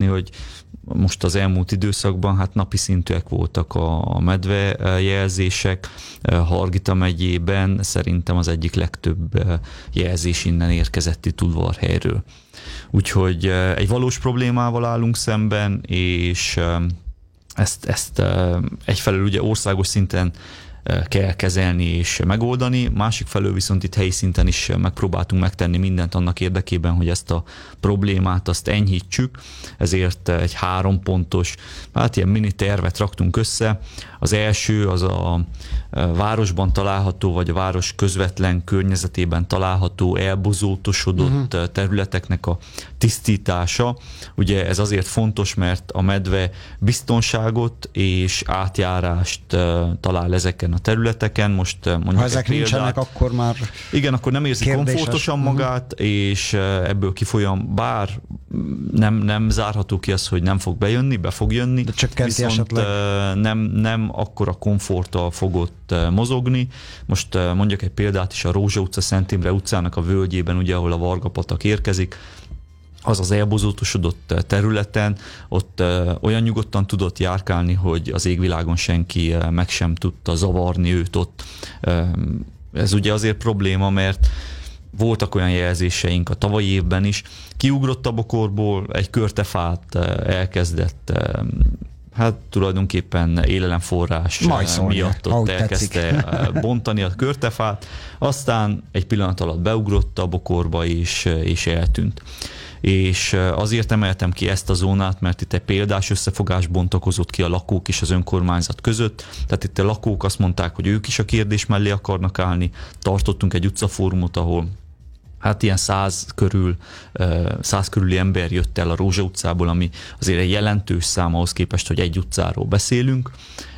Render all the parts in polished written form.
hogy most az elmúlt időszakban hát napi szintűek voltak a medvejelzések. Hargita megyében szerintem az egyik legtöbb jelzés innen érkezett itt udvarhelyről. Úgyhogy egy valós problémával állunk szemben, és ezt egyfelől ugye országos szinten kell kezelni és megoldani, másik felől viszont itt helyi szinten is megpróbáltunk megtenni mindent annak érdekében, hogy ezt a problémát azt enyhítsük, ezért egy 3 pontos, hát ilyen mini tervet raktunk össze. Az első az a városban található, vagy a város közvetlen környezetében található elbozótosodott területeknek a tisztítása. Ugye ez azért fontos, mert a medve biztonságot és átjárást talál ezeken a területeken. Most mondjuk ha ezek nincsenek, akkor már igen, akkor nem érzi komfortosan magát, és ebből kifolyam, bár nem zárható ki az, hogy nem fog bejönni, be fog jönni, viszont nem akkora komforttal fogott mozogni. Most mondjak egy példát is, a Rózsa utca, Szent Imre utcának a völgyében, ugye, ahol a Varga-patak érkezik, az elbozótosodott területen, ott olyan nyugodtan tudott járkálni, hogy az égvilágon senki meg sem tudta zavarni őt ott. Ez ugye azért probléma, mert voltak olyan jelzéseink a tavalyi évben is. Kiugrott a bokorból, egy körtefát elkezdett, hát tulajdonképpen élelemforrás miatt ott elkezdte bontani a körtefát, aztán egy pillanat alatt beugrott a bokorba és eltűnt. És azért emeltem ki ezt a zónát, mert itt egy példás összefogás bontakozott ki a lakók és az önkormányzat között. Tehát itt a lakók azt mondták, hogy ők is a kérdés mellé akarnak állni. Tartottunk egy utcafórumot, ahol hát ilyen 100 körüli ember jött el a Rózsa utcából, ami azért egy jelentős szám ahhoz képest, hogy egy utcáról beszélünk,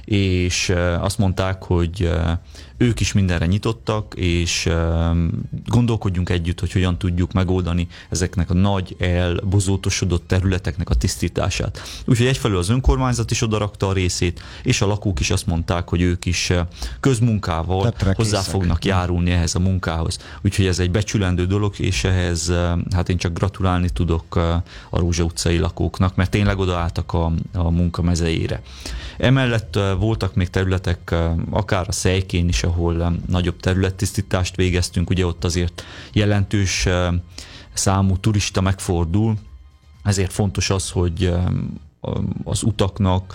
és azt mondták, hogy ők is mindenre nyitottak, és gondolkodjunk együtt, hogy hogyan tudjuk megoldani ezeknek a nagy elbozótosodott területeknek a tisztítását. Úgyhogy egyfelől az önkormányzat is odarakta a részét, és a lakók is azt mondták, hogy ők is közmunkával hozzá fognak járulni ehhez a munkához. Úgyhogy ez egy becsülendő dolog, és ehhez hát én csak gratulálni tudok a Rózsa utcai lakóknak, mert tényleg odaálltak a munka mezejére. Emellett voltak még területek, akár a Szejkén is, ahol nagyobb területtisztítást végeztünk, ugye ott azért jelentős számú turista megfordul, ezért fontos az, hogy az utaknak,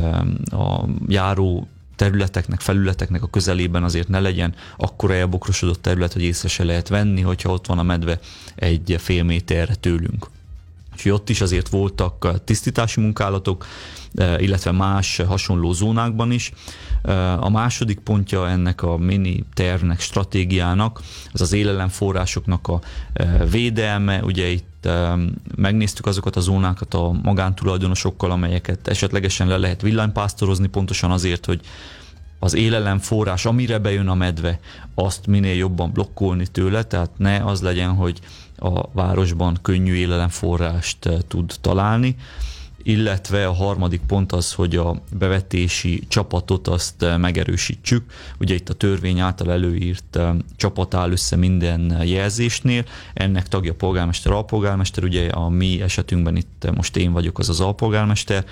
a járó területeknek, felületeknek a közelében azért ne legyen akkora elbokrosodott terület, hogy észre se lehet venni, hogyha ott van a medve egy fél méterre tőlünk. Úgyhogy ott is azért voltak tisztítási munkálatok, illetve más hasonló zónákban is. A második pontja ennek a mini tervnek, stratégiának, az élelemforrásoknak a védelme. Ugye itt megnéztük azokat a zónákat a magántulajdonosokkal, amelyeket esetlegesen le lehet villanypásztorozni, pontosan azért, hogy az élelemforrás, amire bejön a medve, azt minél jobban blokkolni tőle, tehát ne az legyen, hogy a városban könnyű élelemforrást tud találni, illetve a harmadik pont az, hogy a bevetési csapatot azt megerősítsük. Ugye itt a törvény által előírt csapat áll össze minden jelzésnél, ennek tagja polgármester, alpolgármester, ugye a mi esetünkben itt most én vagyok az alpolgármester,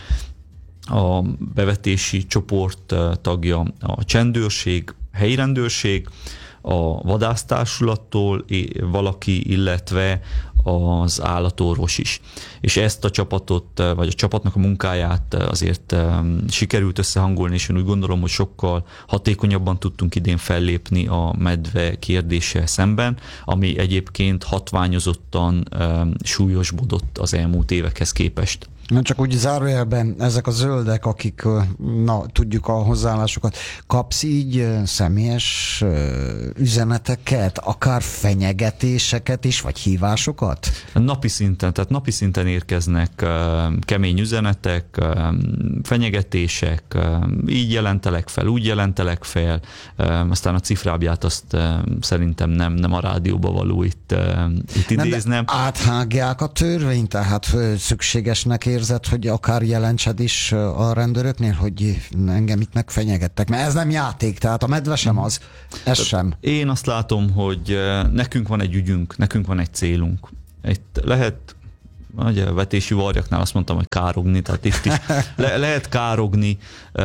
a bevetési csoport tagja a csendőrség, helyi rendőrség, a vadásztársulattól valaki, illetve az állatorvos is. És ezt a csapatot, vagy a csapatnak a munkáját azért sikerült összehangolni, és én úgy gondolom, hogy sokkal hatékonyabban tudtunk idén fellépni a medve kérdéssel szemben, ami egyébként hatványozottan súlyosbodott az elmúlt évekhez képest. Na csak úgy zárójelben, ezek a zöldek, akik, tudjuk a hozzáállásokat, kapsz így személyes üzeneteket, akár fenyegetéseket is, vagy hívásokat? Napi szinten érkeznek kemény üzenetek, fenyegetések, így jelentelek fel, úgy jelentelek fel, aztán a cifrábját azt szerintem nem a rádióba való itt idéznem. Áthágják a törvényt, tehát szükségesnek érzed, hogy akár jelentsed is a rendőröknél, hogy engem itt megfenyegettek, mert ez nem játék, tehát a medve sem az, ez sem. Én azt látom, hogy nekünk van egy ügyünk, nekünk van egy célunk. Itt lehet a vetési varjaknál azt mondtam, hogy károgni, tehát itt is lehet károgni,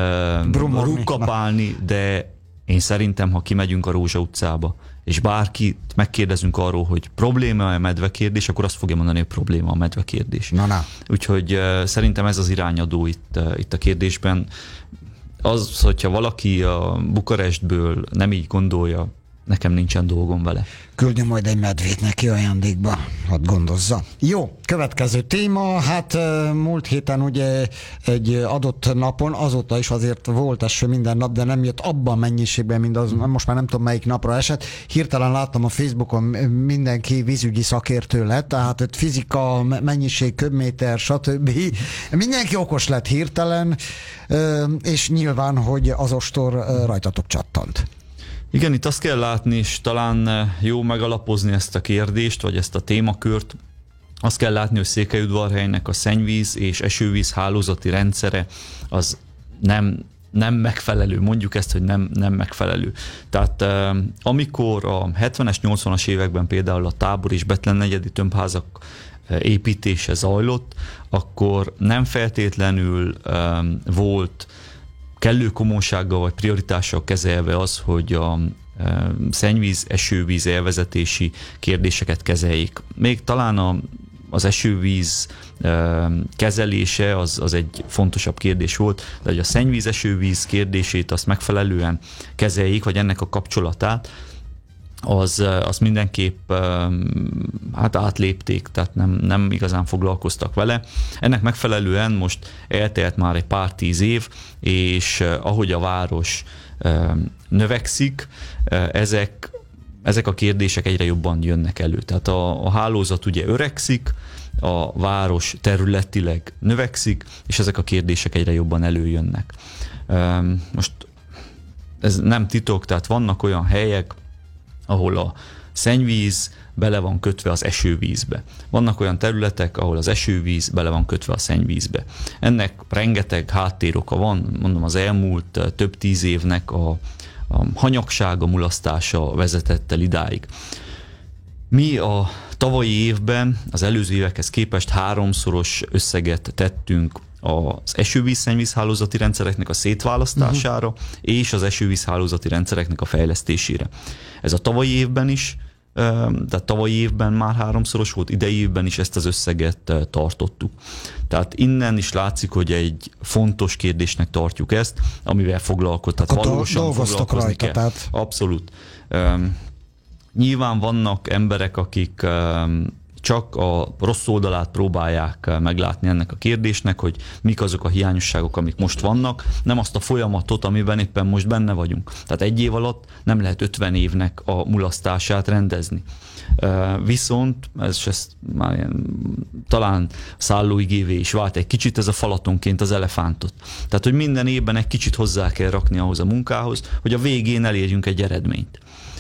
rúgkapálni, de én szerintem, ha kimegyünk a Rózsa utcába, és bárkit megkérdezünk arról, hogy probléma a medvekérdés, akkor azt fogja mondani, hogy probléma a medvekérdés. Na. Úgyhogy szerintem ez az irányadó itt a kérdésben. Az, hogyha valaki a Bukarestből nem így gondolja, nekem nincsen dolgom vele. Küldjön majd egy medvét neki ajándékba, hadd gondozza. Jó, következő téma, hát múlt héten ugye egy adott napon, azóta is azért volt eső minden nap, de nem jött abban mennyiségben, mint az, most már nem tudom melyik napra esett. Hirtelen láttam a Facebookon, mindenki vízügyi szakértő lett, tehát ott fizika, mennyiség, köbméter, stb. Mindenki okos lett hirtelen, és nyilván, hogy az ostor rajtatok csattant. Igen, itt azt kell látni, és talán jó megalapozni ezt a kérdést, vagy ezt a témakört. Azt kell látni, hogy Székelyudvarhelynek a szennyvíz és esővíz hálózati rendszere az nem megfelelő, mondjuk ezt, hogy nem megfelelő. Tehát amikor a 70-es, 80-as években például a Tábor és Bethlen negyedi tömbházak építése zajlott, akkor nem feltétlenül volt kellő komolysággal vagy prioritással kezelve az, hogy a szennyvíz, esővíz elvezetési kérdéseket kezeljék. Még talán az esővíz kezelése az egy fontosabb kérdés volt, de hogy a szennyvíz, esővíz kérdését azt megfelelően kezeljék, vagy ennek a kapcsolatát, az mindenképp hát átlépték, tehát nem igazán foglalkoztak vele. Ennek megfelelően most eltelt már egy pár 10 év, és ahogy a város növekszik, ezek a kérdések egyre jobban jönnek elő. Tehát a hálózat ugye öregszik, a város területileg növekszik, és ezek a kérdések egyre jobban előjönnek. Most ez nem titok, tehát vannak olyan helyek, ahol a szennyvíz bele van kötve az esővízbe. Vannak olyan területek, ahol az esővíz bele van kötve a szennyvízbe. Ennek rengeteg háttéroka van, mondom, az elmúlt több 10 évnek a hanyagsága, mulasztása vezetett el idáig. Mi a tavalyi évben az előző évekhez képest 3-szoros összeget tettünk az esővíz-szennyvízhálózati rendszereknek a szétválasztására és az esővízhálózati rendszereknek a fejlesztésére. Ez a tavalyi évben is, tehát tavalyi évben már 3-szoros volt, idei évben is ezt az összeget tartottuk. Tehát innen is látszik, hogy egy fontos kérdésnek tartjuk ezt, amivel foglalkozunk. Tehát valósan foglalkozni rajta, kell. Tehát... Abszolút. Nyilván vannak emberek, akik csak a rossz oldalát próbálják meglátni ennek a kérdésnek, hogy mik azok a hiányosságok, amik most vannak, nem azt a folyamatot, amiben éppen most benne vagyunk. Tehát egy év alatt nem lehet 50 évnek a mulasztását rendezni. Viszont, ez már ilyen, talán szállóigévé is vált egy kicsit, ez a falatonként az elefántot. Tehát, hogy minden évben egy kicsit hozzá kell rakni ahhoz a munkához, hogy a végén elérjünk egy eredményt.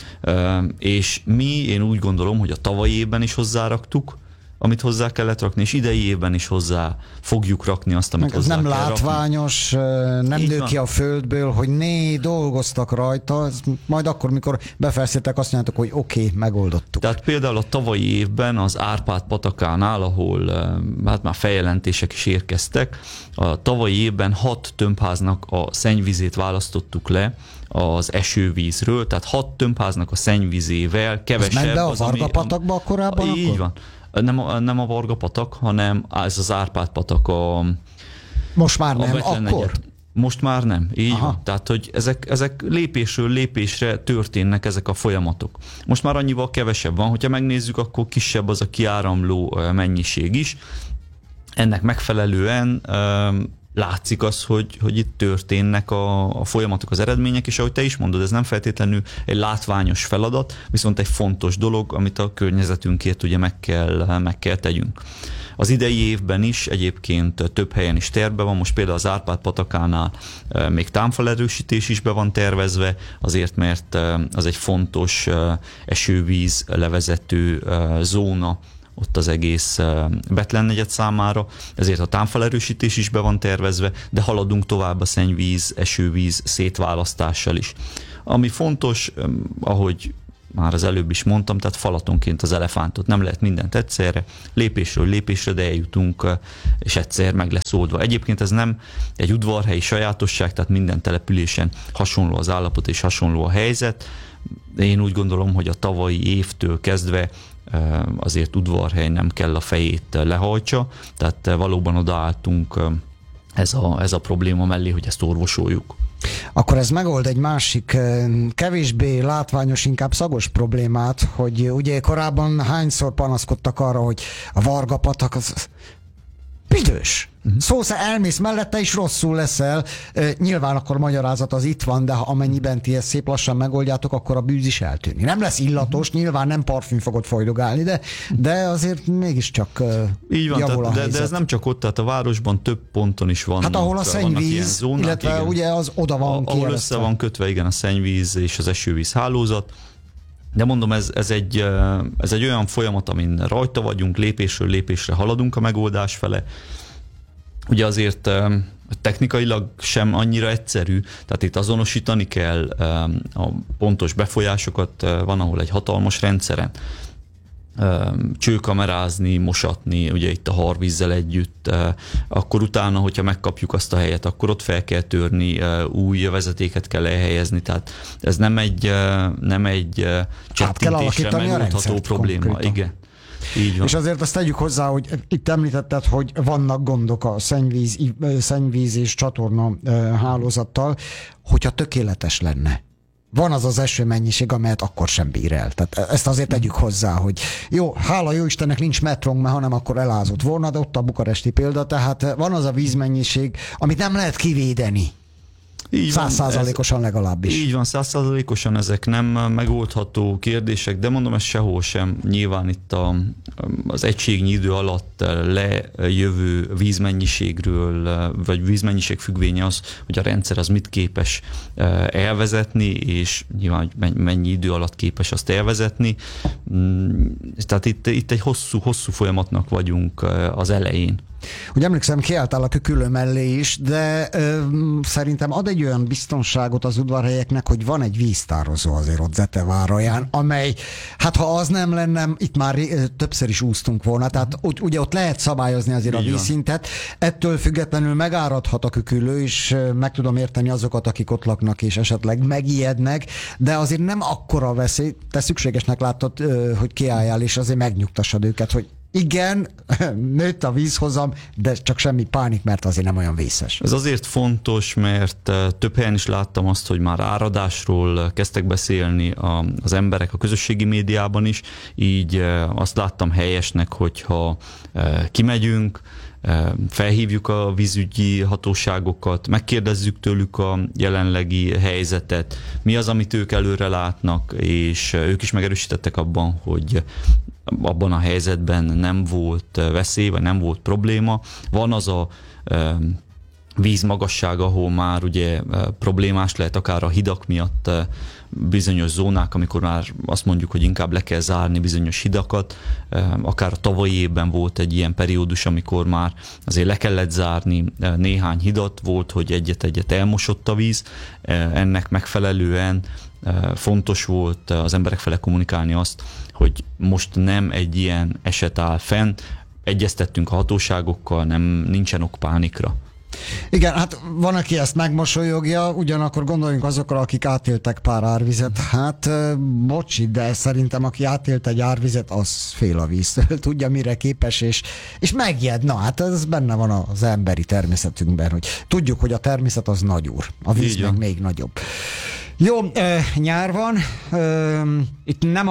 És én úgy gondolom, hogy a tavalyi évben is hozzáraktuk, amit hozzá kellett rakni, és idei évben is hozzá fogjuk rakni azt, amit hozzá kell rakni. Ez nem látványos, nem nő ki a földből, hogy dolgoztak rajta, majd akkor, mikor befejeztétek, azt mondjátok, hogy oké, megoldottuk. Tehát például a tavalyi évben az Árpád-patakánál, ahol hát már feljelentések is érkeztek, a tavalyi évben 6 tömbháznak a szennyvizét választottuk le az esővízről, tehát 6 tömbháznak a szennyvizével kevesebb. Ez ment be a Varga-patakba korábban? Így van. Nem a Varga-patak, hanem ez az Árpád-patak most már nem, akkor? Negyed. Most már nem, így van. Tehát, hogy ezek lépésről lépésre történnek ezek a folyamatok. Most már annyival kevesebb van, hogyha megnézzük, akkor kisebb az a kiáramló mennyiség is. Ennek megfelelően látszik az, hogy itt történnek a folyamatok, az eredmények, és ahogy te is mondod, ez nem feltétlenül egy látványos feladat, viszont egy fontos dolog, amit a környezetünkért ugye meg kell tegyünk. Az idei évben is egyébként több helyen is tervben van, most például az Árpád-patakánál még támfalerősítés is be van tervezve, azért mert az egy fontos esővíz levezető zóna ott az egész Bethlen negyed számára, ezért a támfalerősítés is be van tervezve, de haladunk tovább a szennyvíz, esővíz szétválasztással is. Ami fontos, ahogy már az előbb is mondtam, tehát falatonként az elefántot, nem lehet mindent egyszerre, lépésről lépésre, de eljutunk, és egyszer meg lesz oldva. Egyébként ez nem egy udvarhelyi sajátosság, tehát minden településen hasonló az állapot és hasonló a helyzet. Én úgy gondolom, hogy a tavalyi évtől kezdve azért Udvarhely nem kell a fejét lehajtsa, tehát valóban odaálltunk ez a probléma mellé, hogy ezt orvosoljuk. Akkor ez megold egy másik, kevésbé látványos, inkább szagos problémát, hogy ugye korábban hányszor panaszkodtak arra, hogy a Varga-patak az büdös. Szóval elmész mellette, és rosszul leszel. Nyilván akkor magyarázat az itt van, de ha amennyiben ti ezt szép lassan megoldjátok, akkor a bűz is eltűnik. Nem lesz illatos, nyilván nem parfüm fogod folydogálni, de azért mégiscsak így van, javul a helyzet. De ez nem csak ott, tehát a városban több ponton is vannak. Hát ahol a szennyvíz, zónák, illetve igen. Ugye az oda van ahol össze van kötve, igen, a szennyvíz és az esővíz hálózat. De mondom, ez egy olyan folyamat, amin rajta vagyunk, lépésről lépésre haladunk a megoldás fele. Ugye azért technikailag sem annyira egyszerű, tehát itt azonosítani kell a pontos befolyásokat, van ahol egy hatalmas rendszeren csőkamerázni, mosatni, ugye itt a harvízzel együtt, akkor utána, hogyha megkapjuk azt a helyet, akkor ott fel kell törni, új vezetéket kell elhelyezni, tehát ez nem egy csettintésre megoldható probléma. Konkrétan. Igen. Így van. És azért azt tegyük hozzá, hogy itt említetted, hogy vannak gondok a szennyvíz és csatorna hálózattal, hogyha tökéletes lenne. Van az az esőmennyiség, amelyet akkor sem bír el. Tehát ezt azért tegyük hozzá, hogy jó, hála jó Istennek nincs metrónk, hanem akkor elázott volna, de ott a bukaresti példa, tehát van az a vízmennyiség, amit nem lehet kivédeni. 100%-osan legalábbis. Így van, 100%-osan ezek nem megoldható kérdések, de mondom, ez sehol sem. Nyilván itt az egységnyi idő alatt lejövő vízmennyiségről, vagy vízmennyiség függvénye az, hogy a rendszer az mit képes elvezetni, és nyilván mennyi idő alatt képes azt elvezetni. Tehát itt egy hosszú folyamatnak vagyunk az elején. Ugye emlékszem, kiálltál a Küküllő mellé is, de szerintem ad egy olyan biztonságot az udvarhelyeknek, hogy van egy víztározó azért ott Zeteváraján, amely, hát ha az nem lenne, itt már többször is úsztunk volna, tehát ugye ott lehet szabályozni azért a vízszintet, ettől függetlenül megáradhat a Küküllő, és meg tudom érteni azokat, akik ott laknak, és esetleg megijednek, de azért nem akkora veszély, te szükségesnek láttad, hogy kiálljál, és azért megnyugtassad őket, hogy igen, nőtt a vízhozam, de csak semmi pánik, mert azért nem olyan vészes. Ez azért fontos, mert több helyen is láttam azt, hogy már áradásról kezdtek beszélni az emberek a közösségi médiában is, így azt láttam helyesnek, hogyha kimegyünk, felhívjuk a vízügyi hatóságokat, megkérdezzük tőlük a jelenlegi helyzetet, mi az, amit ők előre látnak, és ők is megerősítettek abban, hogy abban a helyzetben nem volt veszély, vagy nem volt probléma. Van az a vízmagasság, ahol már ugye problémás lehet, akár a hidak miatt bizonyos zónák, amikor már azt mondjuk, hogy inkább le kell zárni bizonyos hidakat. Akár a tavalyi évben volt egy ilyen periódus, amikor már azért le kellett zárni néhány hidat, volt, hogy egyet-egyet elmosott a víz. Ennek megfelelően fontos volt az emberek fele kommunikálni azt, hogy most nem egy ilyen eset áll fenn, egyeztettünk a hatóságokkal, nincsen ok pánikra. Igen, hát van, aki ezt megmosolyogja, ugyanakkor gondoljunk azokra, akik átéltek pár árvizet. Hát bocsi, de szerintem aki átélt egy árvizet, az fél a víztől, tudja mire képes, és megijed. Na, hát ez benne van az emberi természetünkben, hogy tudjuk, hogy a természet az nagy úr, a víz meg még nagyobb. Jó, nyár van, itt nem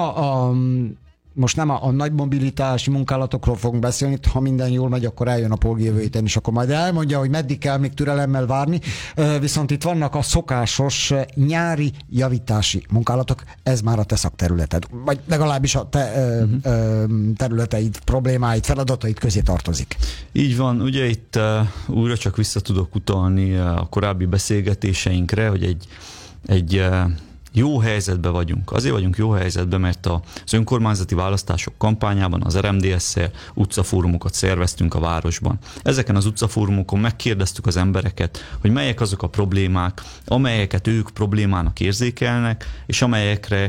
most nem a nagy mobilitási munkálatokról fogunk beszélni, ha minden jól megy, akkor eljön a Polgi jövő héten, és akkor majd elmondja, hogy meddig kell még türelemmel várni, viszont itt vannak a szokásos nyári javítási munkálatok, ez már a te szakterületed, vagy legalábbis a te területeid, problémáid, feladataid közé tartozik. Így van, ugye itt újra csak vissza tudok utalni a korábbi beszélgetéseinkre, hogy egy jó helyzetben vagyunk. Azért vagyunk jó helyzetben, mert az önkormányzati választások kampányában az RMDS-szel utcafórumokat szerveztünk a városban. Ezeken az utcafórumokon megkérdeztük az embereket, hogy melyek azok a problémák, amelyeket ők problémának érzékelnek, és amelyekre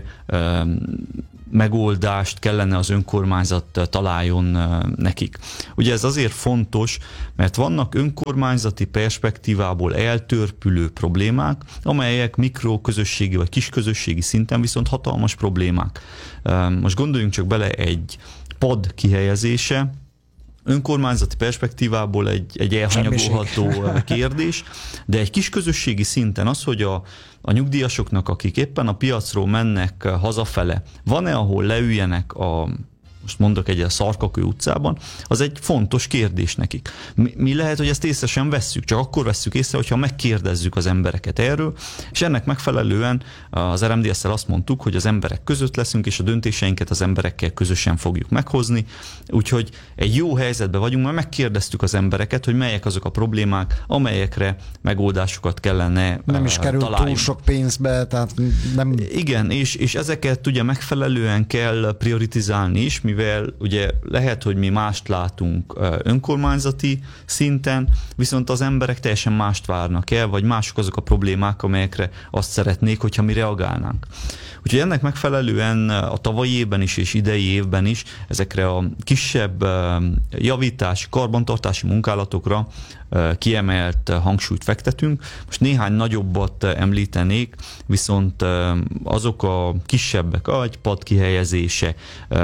megoldást kellene az önkormányzat találjon nekik. Ugye ez azért fontos, mert vannak önkormányzati perspektívából eltörpülő problémák, amelyek mikroközösségi vagy kisközösségi szinten viszont hatalmas problémák. Most gondoljunk csak bele egy pad kihelyezése, önkormányzati perspektívából egy elhanyagolható kérdés, de egy kisközösségi szinten az, hogy a nyugdíjasoknak, akik éppen a piacról mennek hazafele, van-e, ahol leüljenek most mondok egy Szarkakő utcában, az egy fontos kérdés nekik. Mi lehet, hogy ezt észre sem vesszük, csak akkor vesszük észre, hogyha megkérdezzük az embereket erről, és ennek megfelelően az RMDS-szel azt mondtuk, hogy az emberek között leszünk, és a döntéseinket az emberekkel közösen fogjuk meghozni, úgyhogy egy jó helyzetben vagyunk, mert megkérdeztük az embereket, hogy melyek azok a problémák, amelyekre megoldásokat kellene nem is kerül túl sok pénzbe, tehát nem... Igen, és ezeket ugye megfelelően kell prioritizálni is, mivel ugye lehet, hogy mi mást látunk önkormányzati szinten, viszont az emberek teljesen mást várnak el, vagy mások azok a problémák, amelyekre azt szeretnék, hogyha mi reagálnánk. Úgyhogy ennek megfelelően a tavalyi évben is és idei évben is ezekre a kisebb javítási, karbantartási munkálatokra kiemelt hangsúlyt fektetünk. Most néhány nagyobbat említenék, viszont azok a kisebbek, egy pad kihelyezése,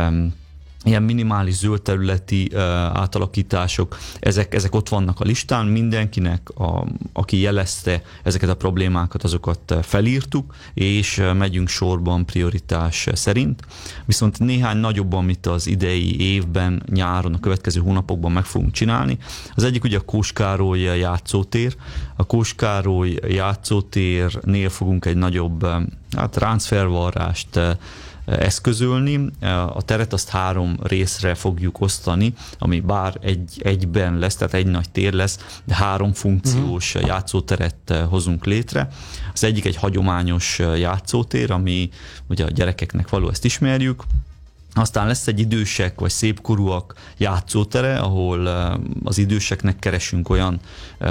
ilyen minimális zöld területi átalakítások, ezek ott vannak a listán, mindenkinek, aki jelezte ezeket a problémákat, azokat felírtuk, és megyünk sorban prioritás szerint. Viszont néhány nagyobb, amit az idei évben, nyáron, a következő hónapokban meg fogunk csinálni. Az egyik ugye a Kós Károly játszótér. A Kós Károly játszótérnél fogunk egy nagyobb ráncfelvarrást eszközölni. A teret azt 3 részre fogjuk osztani, ami bár egyben lesz, tehát egy nagy tér lesz, de 3 funkciós játszóteret hozunk létre. Az egyik egy hagyományos játszótér, ami ugye a gyerekeknek való, ezt ismerjük. Aztán lesz egy idősek vagy szépkorúak játszótere, ahol az időseknek keresünk olyan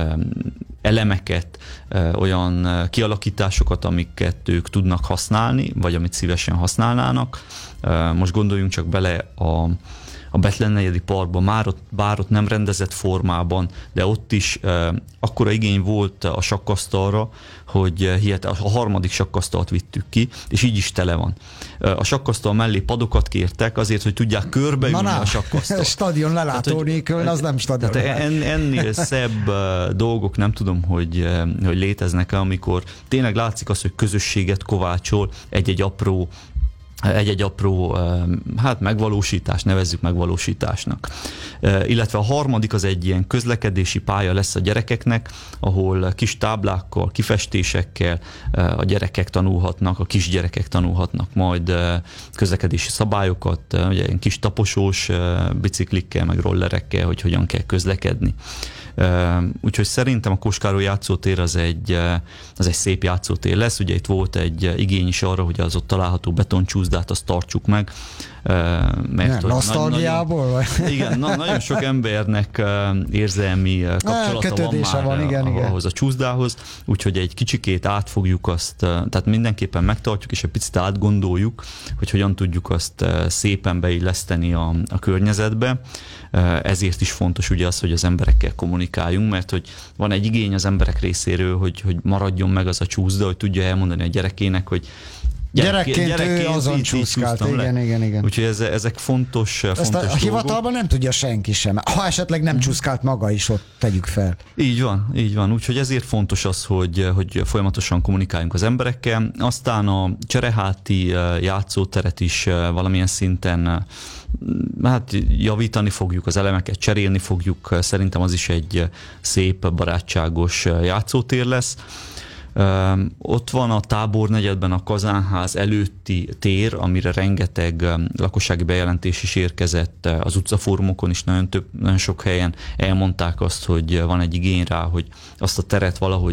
elemeket, olyan kialakításokat, amiket ők tudnak használni, vagy amit szívesen használnának. Most gondoljunk csak bele a Bethlen negyedi parkban, bár ott nem rendezett formában, de ott is akkora igény volt a sakkasztalra, hogy a 3. sakkasztalt vittük ki, és így is tele van. A sakkasztal mellé padokat kértek azért, hogy tudják körbeülni a sakkasztalt. Stadion lelátó nélkül, az nem stadion. Ennél szebb dolgok nem tudom, hogy léteznek-e, amikor tényleg látszik az, hogy közösséget kovácsol egy-egy apró megvalósítás, nevezzük megvalósításnak. Illetve a 3. az egy ilyen közlekedési pálya lesz a gyerekeknek, ahol kis táblákkal, kifestésekkel a gyerekek tanulhatnak, a kisgyerekek tanulhatnak majd közlekedési szabályokat, ugye ilyen kis taposós biciklikkel, meg rollerekkel, hogy hogyan kell közlekedni. Úgyhogy szerintem a Kós Károly játszótér az egy szép játszótér lesz. Ugye itt volt egy igény is arra, hogy az ott található betoncsúszdát azt tartsuk meg. Mert nosztalgiából? Igen, nagyon sok embernek érzelmi kapcsolata van már ahhoz a csúszdához, úgyhogy egy kicsikét át fogjuk azt, tehát mindenképpen megtartjuk, és egy picit átgondoljuk, hogy hogyan tudjuk azt szépen beilleszteni a környezetbe. Ezért is fontos ugye az, hogy az emberekkel kommunikáljunk, mert hogy van egy igény az emberek részéről, hogy maradjon meg az a csúszda, hogy tudja elmondani a gyerekének, hogy Gyerekként ő azon csúszkált, igen. Úgyhogy ezek fontos ezt a hivatalban nem tudja senki sem. Ha esetleg nem csúszkált maga is, ott tegyük fel. Így van. Úgyhogy ezért fontos az, hogy folyamatosan kommunikáljunk az emberekkel. Aztán a Csereháti játszóteret is valamilyen szinten javítani fogjuk, az elemeket cserélni fogjuk. Szerintem az is egy szép, barátságos játszótér lesz. Ott van a Tábor negyedben a Kazánház előtti tér, amire rengeteg lakossági bejelentés is érkezett, az utcafórumokon is nagyon sok helyen elmondták azt, hogy van egy igény rá, hogy azt a teret valahogy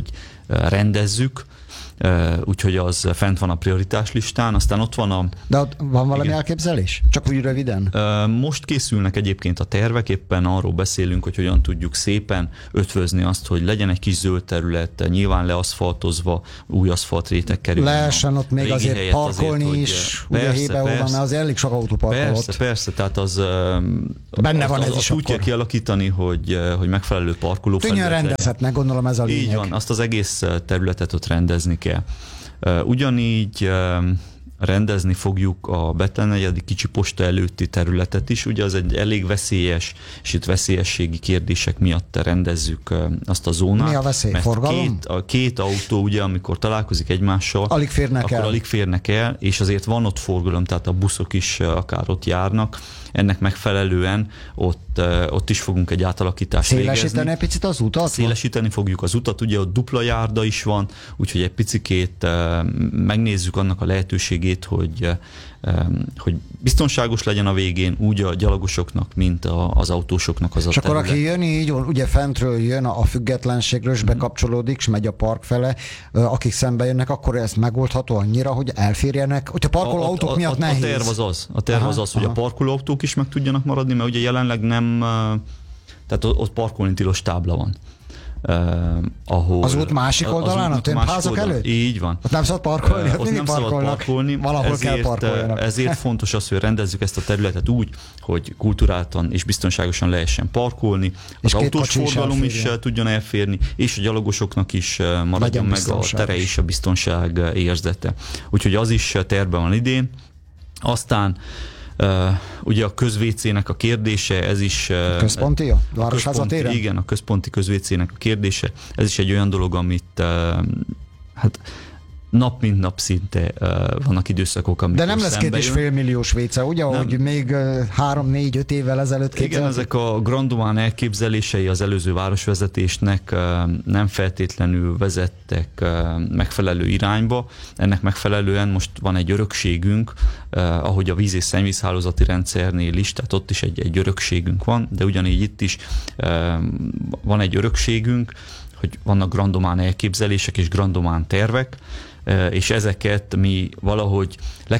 rendezzük, úgyhogy az fent van a prioritás listán, aztán ott van a... De ott van valami elképzelés? Csak úgy röviden? Most készülnek egyébként a tervek, éppen arról beszélünk, hogy hogyan tudjuk szépen ötvözni azt, hogy legyen egy kis zöld terület, nyilván leaszfaltozva, új aszfaltréteg kerül. Lehessen ott még azért parkolni azért, is, ugye Hébeóban, mert azért elég sok autó parkol ott. Persze, tehát az benne van ez is úgy kell kialakítani, hogy megfelelő parkolófelület legyen. Rendezhetnek, gondolom ez a lényeg. Így van, azt az egész területet ott rendezni kell. Ugyanígy rendezni fogjuk a Bethlen negyedi kicsi posta előtti területet is, ugye az egy elég veszélyes, és itt veszélyességi kérdések miatt rendezzük azt a zónát. Mi a veszély? Forgalom? Két autó, ugye, amikor találkozik egymással, alig férnek el, és azért van ott forgalom, tehát a buszok is akár ott járnak. Ennek megfelelően ott is fogunk egy átalakítást végezni. Szélesíteni egy picit az utat? Szélesíteni fogjuk az utat, ugye ott dupla járda is van, úgyhogy egy picikét megnézzük annak a lehetőségét, hogy biztonságos legyen a végén úgy a gyalogosoknak, mint az autósoknak az a terület. És akkor aki jön így, ugye fentről jön a függetlenségről, és bekapcsolódik, és megy a park fele, akik szembe jönnek, akkor ez megoldható annyira, hogy elférjenek, hogy a parkolóautók miatt nehéz. A terv az, hogy a parkolóautók is meg tudjanak maradni, mert ugye jelenleg nem, tehát ott parkolni tilos tábla van. Ahol az út másik oldalán, a tömbházak előtt? Így van. Ott nem szabad parkolni? Ott nem szabad parkolni. Valahol kell parkoljanak. Ezért fontos az, hogy rendezzük ezt a területet úgy, hogy kulturáltan és biztonságosan lehessen parkolni, az autós forgalom is tudjon elférni, és a gyalogosoknak is maradjon meg a tere és a biztonság érzete. Úgyhogy az is tervben van idén. Aztán ugye a közvécének a kérdése, ez is... Központi? A Városháza téren? Igen, a központi közvécének a kérdése. Ez is egy olyan dolog, amit hát nap mint nap szinte vannak időszakok, amikor de nem lesz 2,5 milliós véce, ugye, ahogy még 3-4-5 évvel ezelőtt képzeltük? Igen, ezek a grandumán elképzelései az előző városvezetésnek nem feltétlenül vezettek megfelelő irányba. Ennek megfelelően most van egy örökségünk, ahogy a víz- és szennyvízhálózati rendszernél is, tehát ott is egy örökségünk van, de ugyanígy itt is van egy örökségünk, hogy vannak grandumán elképzelések és grandumán tervek, és ezeket mi valahogy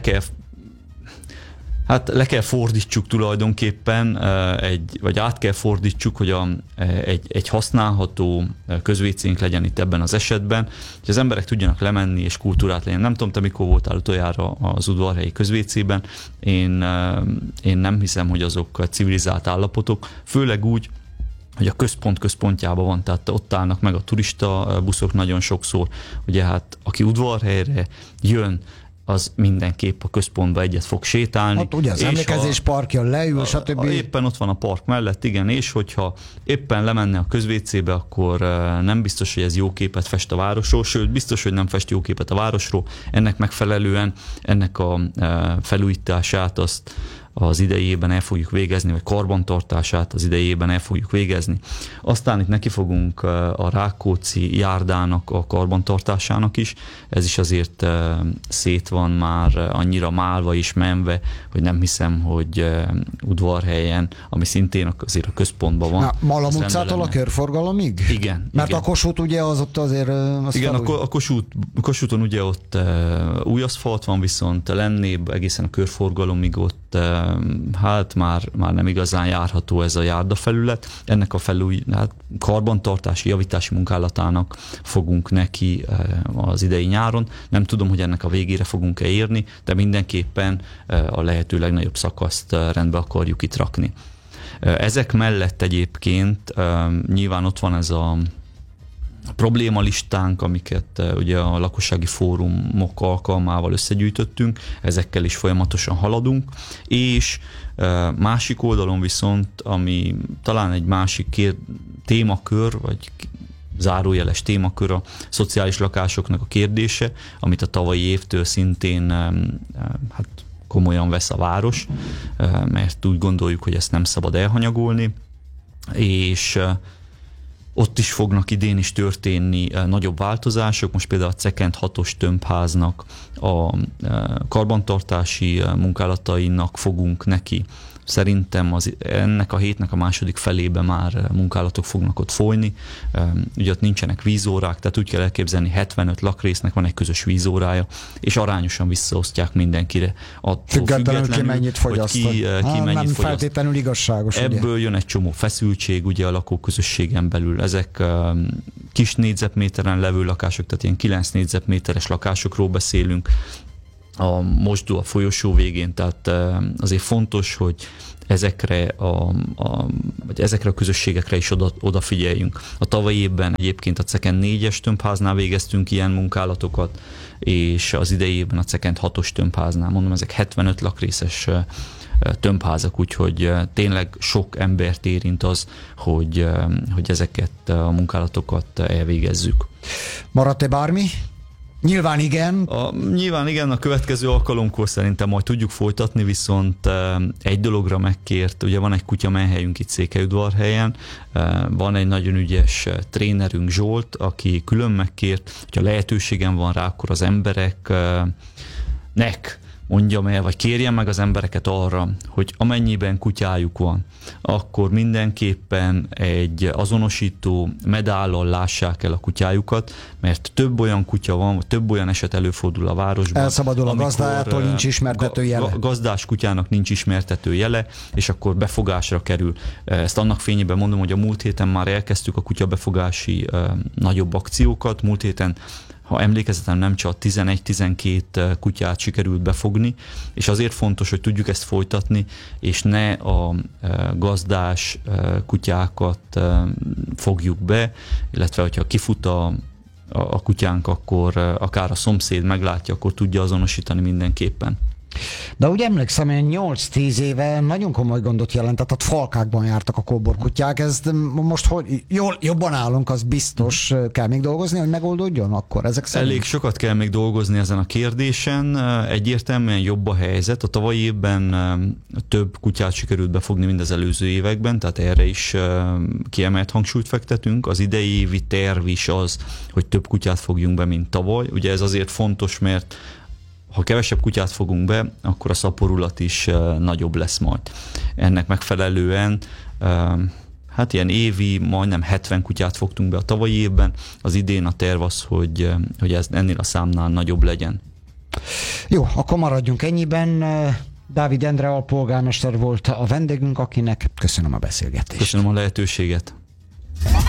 le kell fordítsuk tulajdonképpen, vagy át kell fordítsuk, hogy egy használható közvécénk legyen itt ebben az esetben, hogy az emberek tudjanak lemenni és kultúrát legyen. Nem tudom, te mikor voltál utoljára az udvarhelyi közvécében, én nem hiszem, hogy azok civilizált állapotok, főleg úgy, hogy a központ központjában van, tehát ott állnak meg a turista buszok nagyon sokszor, ugye hát aki udvarhelyre jön, az mindenképp a központba egyet fog sétálni. Hát ugye az emlékezés parkja leül, stb. Éppen ott van a park mellett, igen, és hogyha éppen lemenne a közvécébe, akkor nem biztos, hogy ez jó képet fest a városról, sőt, biztos, hogy nem fest jó képet a városról. Ennek megfelelően, ennek a felújítását azt az idejében el fogjuk végezni, vagy karbantartását az idejében el fogjuk végezni. Aztán itt neki fogunk a Rákóczi járdának a karbantartásának is. Ez is azért szét van már annyira málva és menve, hogy nem hiszem, hogy Udvarhelyen, ami szintén azért a központban van. Malom utcától a körforgalomig? Igen. Mert igen. A Kossuth ugye az ott azért... Igen, a Kossuthon ugye ott új aszfalt van, viszont lennébb egészen a körforgalomig ott hát már nem igazán járható ez a járdafelület. Ennek a karbantartási, javítási munkálatának fogunk neki az idei nyáron. Nem tudom, hogy ennek a végére fogunk-e érni, de mindenképpen a lehető legnagyobb szakaszt rendbe akarjuk itt rakni. Ezek mellett egyébként nyilván ott van ez a problémalistánk, amiket ugye a lakossági fórumok alkalmával összegyűjtöttünk, ezekkel is folyamatosan haladunk, és másik oldalon viszont, ami talán egy másik témakör, vagy zárójeles témakör a szociális lakásoknak a kérdése, amit a tavalyi évtől szintén hát komolyan vesz a város, mert úgy gondoljuk, hogy ezt nem szabad elhanyagolni, és ott is fognak idén is történni nagyobb változások. Most például a Cekent 6-os tömbháznak a karbantartási munkálatainak fogunk neki Szerintem ennek a hétnek a második felében már munkálatok fognak ott folyni. Ugye ott nincsenek vízórák, tehát úgy kell elképzelni, 75 lakrésznek van egy közös vízórája, és arányosan visszaosztják mindenkire. Függetlenül ki mennyit fogyaszt. Ki mennyit nem fogyaszt. Feltétlenül igazságos. Ebből ugye? Jön egy csomó feszültség ugye a lakóközösségen belül. Ezek kis négyzetméteren levő lakások, tehát ilyen 9 négyzetméteres lakásokról beszélünk, a mosdó a folyosó végén, tehát azért fontos, hogy ezekre a közösségekre is odafigyeljünk. A tavalyi évben egyébként a Cekend 4-es tömbháznál végeztünk ilyen munkálatokat, és az idei évben a Cekend 6-os tömbháznál. Mondom, ezek 75 lakrészes tömbházak, úgyhogy tényleg sok embert érint az, hogy ezeket a munkálatokat elvégezzük. Maradt-e bármi? Nyilván igen. Nyilván igen, a következő alkalomkor szerintem majd tudjuk folytatni, viszont egy dologra megkért, ugye van egy kutyamenhelyünk itt Székelyudvarhelyen, van egy nagyon ügyes trénerünk Zsolt, aki külön megkért, hogyha lehetőségem van rá, akkor az embereknek mondjam el, vagy kérjem meg az embereket arra, hogy amennyiben kutyájuk van, akkor mindenképpen egy azonosító medállal lássák el a kutyájukat, mert több olyan kutya van, vagy több olyan eset előfordul a városban. Elszabadul a gazdájától, nincs ismertető jele. Gazdás kutyának nincs ismertető jele, és akkor befogásra kerül. Ezt annak fényében mondom, hogy a múlt héten már elkezdtük a kutyabefogási nagyobb akciókat. Múlt héten, ha emlékezetem nem csak 11-12 kutyát sikerült befogni, és azért fontos, hogy tudjuk ezt folytatni, és ne a gazdás kutyákat fogjuk be, illetve hogyha kifut a kutyánk, akkor akár a szomszéd meglátja, akkor tudja azonosítani mindenképpen. De úgy emlékszem, hogy 8-10 éve nagyon komoly gondot jelentett, tehát falkákban jártak a kóborkutyák. Ez most hogy jobban állunk, az biztos. Kell még dolgozni, hogy megoldódjon akkor ezek szerint? Elég sokat kell még dolgozni ezen a kérdésen. Egyértelműen jobb a helyzet. A tavalyi évben több kutyát sikerült befogni, mint az előző években, tehát erre is kiemelt hangsúlyt fektetünk. Az idei évi terv is az, hogy több kutyát fogjunk be, mint tavaly. Ugye ez azért fontos, mert ha kevesebb kutyát fogunk be, akkor a szaporulat is nagyobb lesz majd. Ennek megfelelően hát ilyen évi majdnem 70 kutyát fogtunk be a tavalyi évben, az idén a terv az, hogy ez ennél a számnál nagyobb legyen. Jó, akkor maradjunk ennyiben. Dávid Endre alpolgármester volt a vendégünk, akinek köszönöm a beszélgetést. Köszönöm a lehetőséget.